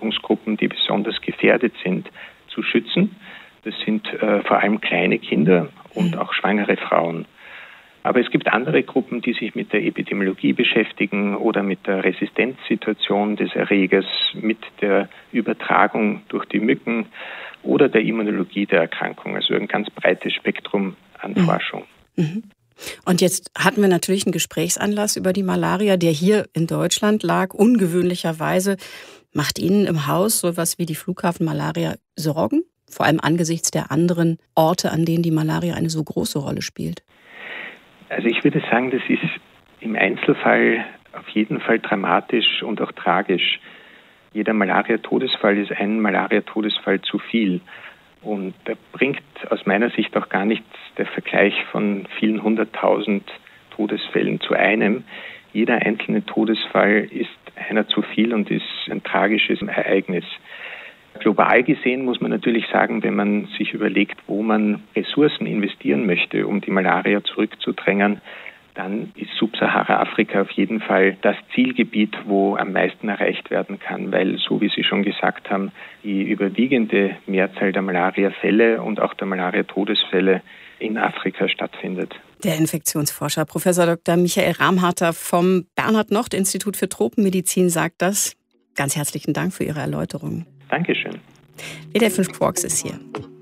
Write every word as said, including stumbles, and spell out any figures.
Bevölkerungsgruppen, die besonders gefährdet sind, zu schützen. Das sind äh, vor allem kleine Kinder und auch schwangere Frauen. Aber es gibt andere Gruppen, die sich mit der Epidemiologie beschäftigen oder mit der Resistenzsituation des Erregers, mit der Übertragung durch die Mücken oder der Immunologie der Erkrankung. Also ein ganz breites Spektrum an mhm. Forschung. Mhm. Und jetzt hatten wir natürlich einen Gesprächsanlass über die Malaria, der hier in Deutschland lag, ungewöhnlicherweise. Macht Ihnen im Haus sowas wie die Flughafenmalaria Sorgen? Vor allem angesichts der anderen Orte, an denen die Malaria eine so große Rolle spielt. Also ich würde sagen, das ist im Einzelfall auf jeden Fall dramatisch und auch tragisch. Jeder Malaria-Todesfall ist ein Malaria-Todesfall zu viel. Und da bringt aus meiner Sicht auch gar nichts der Vergleich von vielen hunderttausend Todesfällen zu einem. Jeder einzelne Todesfall ist einer zu viel und ist ein tragisches Ereignis. Global gesehen muss man natürlich sagen, wenn man sich überlegt, wo man Ressourcen investieren möchte, um die Malaria zurückzudrängen, dann ist Subsahara-Afrika auf jeden Fall das Zielgebiet, wo am meisten erreicht werden kann, weil, so wie Sie schon gesagt haben, die überwiegende Mehrzahl der Malaria-Fälle und auch der Malaria-Todesfälle in Afrika stattfindet. Der Infektionsforscher Professor Doktor Michael Ramharter vom Bernhard-Nocht-Institut für Tropenmedizin sagt das. Ganz herzlichen Dank für Ihre Erläuterungen. Dankeschön. W D R fünf Quarks ist hier.